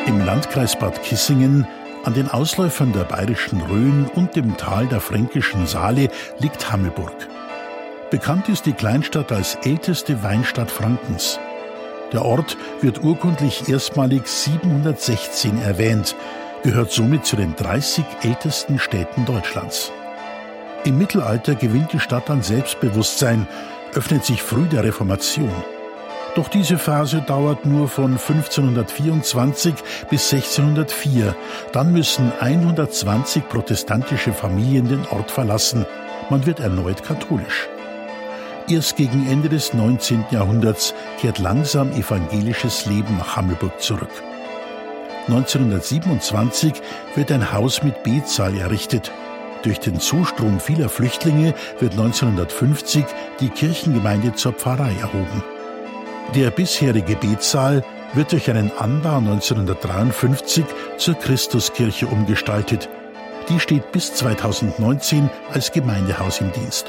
Im Landkreis Bad Kissingen, an den Ausläufern der Bayerischen Rhön und dem Tal der Fränkischen Saale, liegt Hammelburg. Bekannt ist die Kleinstadt als älteste Weinstadt Frankens. Der Ort wird urkundlich erstmalig 716 erwähnt, gehört somit zu den 30 ältesten Städten Deutschlands. Im Mittelalter gewinnt die Stadt an Selbstbewusstsein, öffnet sich früh der Reformation. Doch diese Phase dauert nur von 1524 bis 1604. Dann müssen 120 protestantische Familien den Ort verlassen. Man wird erneut katholisch. Erst gegen Ende des 19. Jahrhunderts kehrt langsam evangelisches Leben nach Hammelburg zurück. 1927 wird ein Haus mit Betsaal errichtet. Durch den Zustrom vieler Flüchtlinge wird 1950 die Kirchengemeinde zur Pfarrei erhoben. Der bisherige Betsaal wird durch einen Anbau 1953 zur Christuskirche umgestaltet. Die steht bis 2019 als Gemeindehaus im Dienst.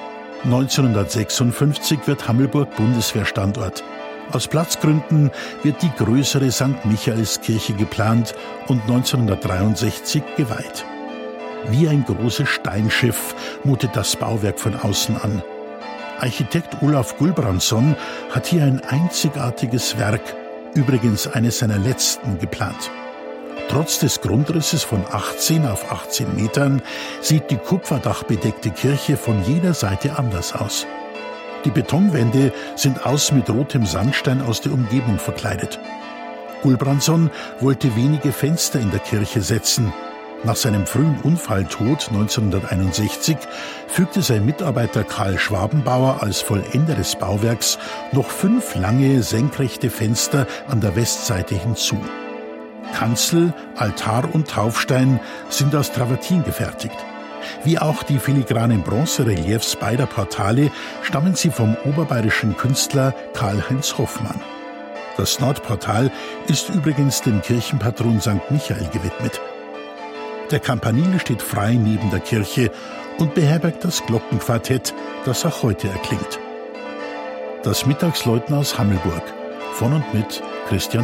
1956 wird Hammelburg Bundeswehrstandort. Aus Platzgründen wird die größere St. Michaelskirche geplant und 1963 geweiht. Wie ein großes Steinschiff mutet das Bauwerk von außen an. Architekt Olaf Gulbrandsson hat hier ein einzigartiges Werk, übrigens eines seiner letzten, geplant. Trotz des Grundrisses von 18 auf 18 Metern sieht die kupferdachbedeckte Kirche von jeder Seite anders aus. Die Betonwände sind außen mit rotem Sandstein aus der Umgebung verkleidet. Gulbrandsson wollte wenige Fenster in der Kirche setzen. Nach seinem frühen Unfalltod 1961 fügte sein Mitarbeiter Karl Schwabenbauer als Vollender des Bauwerks noch 5 lange, senkrechte Fenster an der Westseite hinzu. Kanzel, Altar und Taufstein sind aus Travertin gefertigt. Wie auch die filigranen Bronzereliefs beider Portale stammen sie vom oberbayerischen Künstler Karl-Heinz Hoffmann. Das Nordportal ist übrigens dem Kirchenpatron St. Michael gewidmet. Der Campanile steht frei neben der Kirche und beherbergt das Glockenquartett, das auch heute erklingt. Das Mittagsläuten aus Hammelburg. Von und mit Christian